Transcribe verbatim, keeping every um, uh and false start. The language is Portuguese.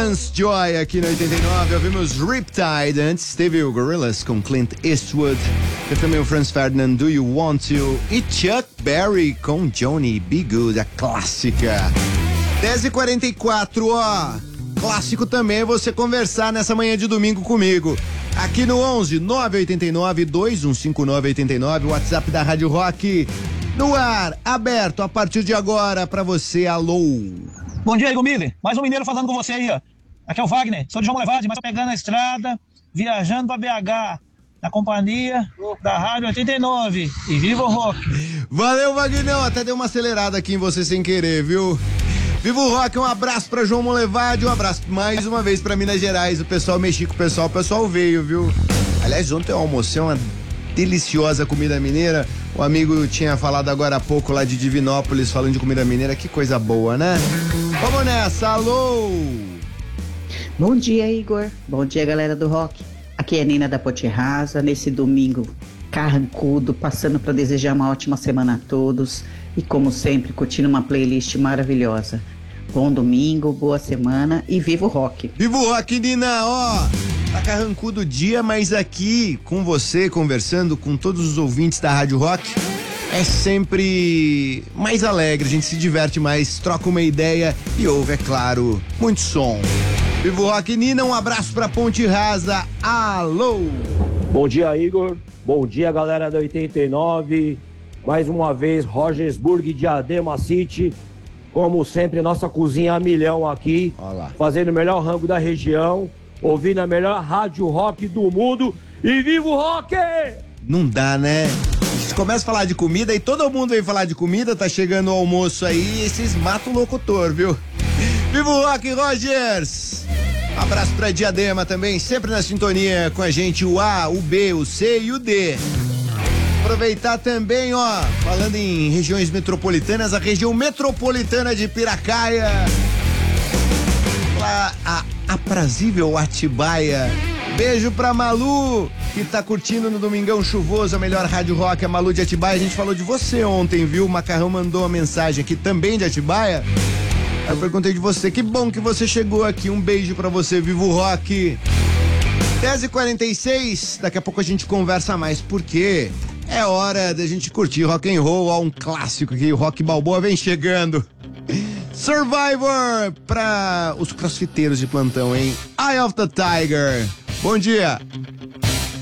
Vance Joy aqui no oitenta e nove. Ouvimos Riptide. Antes teve o Gorillaz com Clint Eastwood. Teve também o Franz Ferdinand, Do You Want To? E Chuck Berry com Johnny B. Good, a clássica. dez e quarenta e quatro, ó. Clássico também é você conversar nessa manhã de domingo comigo. Aqui no onze nove oito nove, dois um cinco nove oito nove, o WhatsApp da Rádio Rock. No ar, aberto a partir de agora pra você. Alô. Bom dia, Igor Miller. Mais um mineiro falando com você aí, ó. Aqui é o Wagner, sou de João Molevade, mas tô pegando a estrada, viajando pra B H, na companhia da Rádio oitenta e nove. E viva o rock! Valeu, Wagner. Até deu uma acelerada aqui em você sem querer, viu? Viva o rock, um abraço pra João Molevade, um abraço mais uma vez pra Minas Gerais. O pessoal mexi com o pessoal, o pessoal veio, viu? Aliás, ontem eu almocei uma deliciosa comida mineira. O amigo tinha falado agora há pouco lá de Divinópolis, falando de comida mineira. Que coisa boa, né? Vamos nessa, alô! Bom dia, Igor. Bom dia, galera do rock. Aqui é Nina da Ponte Rasa, nesse domingo carrancudo, passando para desejar uma ótima semana a todos e, como sempre, curtindo uma playlist maravilhosa. Bom domingo, boa semana e viva o rock! Viva o rock, Nina! Ó, tá carrancudo o dia, mas aqui com você, conversando com todos os ouvintes da Rádio Rock, é sempre mais alegre, a gente se diverte mais, troca uma ideia e ouve, é claro, muito som. Viva o rock, Nina, um abraço pra Ponte Rasa, alô! Bom dia, Igor. Bom dia, galera da oitenta e nove. Mais uma vez, Rogersburg, Diadema City. Como sempre, nossa cozinha a milhão aqui. Olá. Fazendo o melhor rango da região. Ouvindo a melhor rádio rock do mundo. E viva o rock! Não dá, né? A gente começa a falar de comida e todo mundo vem falar de comida. Tá chegando o almoço aí e vocês matam o locutor, viu? Viva o rock, Rogers! Um abraço pra Diadema também, sempre na sintonia com a gente, o A, o B, o C e o D. Aproveitar também, ó, falando em regiões metropolitanas, a região metropolitana de Piracaia, a, a aprazível Atibaia. Beijo pra Malu, que tá curtindo no domingão chuvoso a melhor rádio rock, a Malu de Atibaia. A gente falou de você ontem, viu? O Macarrão mandou uma mensagem aqui também de Atibaia. Eu perguntei de você, que bom que você chegou aqui, um beijo pra você, viva o rock. dez e quarenta e seis, daqui a pouco a gente conversa mais, porque é hora da gente curtir rock and roll, ó, um clássico aqui, o Rock Balboa vem chegando. Survivor pra os crossfiteiros de plantão, hein? Eye of the Tiger. Bom dia.